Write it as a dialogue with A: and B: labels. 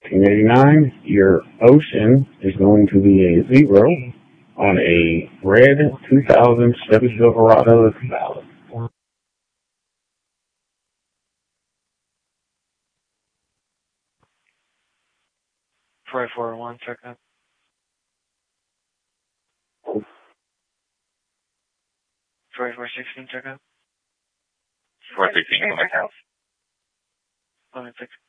A: 1989, your ocean is going to be a 0 on a red 2000 Chevy Silverado that's valid.
B: 441, check out. 4416, check out.
C: 416, White House.
B: 106.